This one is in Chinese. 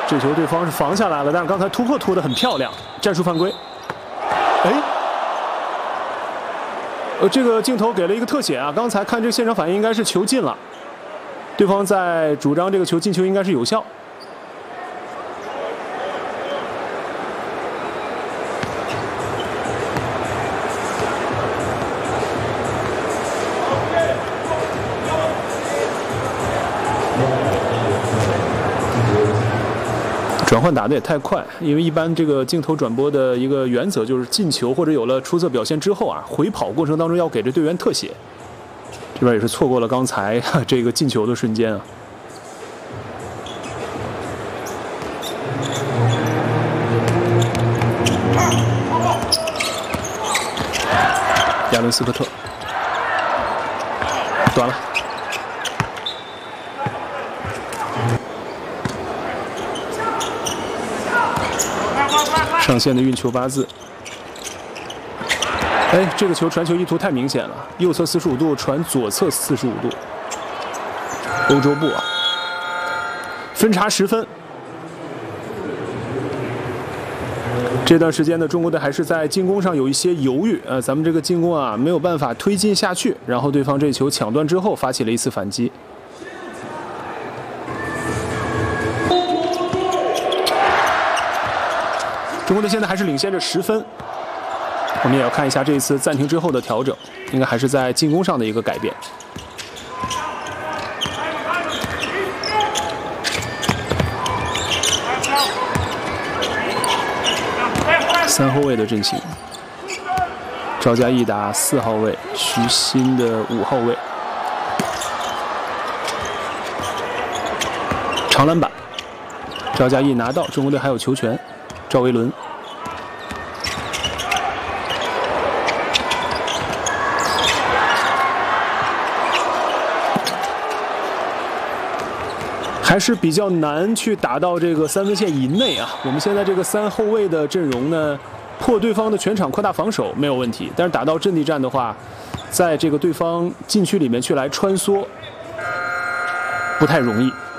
这球对方是防下来了，但是刚才突破突得很漂亮，战术犯规。哎，这个镜头给了一个特写啊，刚才看这个现场反应应该是球进了，对方在主张这个球进球应该是有效。 转换打得也太快，因为一般这个镜头转播的一个原则就是进球或者有了出色表现之后啊，回跑过程当中要给这队员特写。这边也是错过了刚才这个进球的瞬间啊。亚伦斯科特，短了。 上线的运球八字，哎，这个球传球意图太明显了，右侧45度传左侧45度，欧洲步啊，分差10分。这段时间呢，中国队还是在进攻上有一些犹豫，咱们这个进攻啊没有办法推进下去，然后对方这球抢断之后发起了一次反击。 中国队现在还是领先着10分，我们也要看一下这一次暂停之后的调整，应该还是在进攻上的一个改变。3后卫的阵型，赵佳毅打4号位，徐新的5号位，长篮板，赵佳毅拿到，中国队还有球权。 赵维伦，还是比较难去打到这个3分线以内啊。我们现在这个3后卫的阵容呢，破对方的全场扩大防守没有问题，但是打到阵地战的话，在这个对方禁区里面去来穿梭，不太容易。